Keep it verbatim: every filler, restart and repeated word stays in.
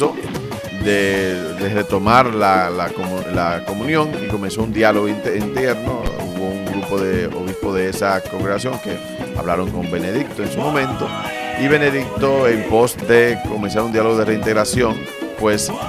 proceso de, de retomar la, la, la comunión y comenzó un diálogo interno. Hubo un grupo de obispos de esa congregación que hablaron con Benedicto en su momento y Benedicto, en pos de comenzar un diálogo de reintegración, pues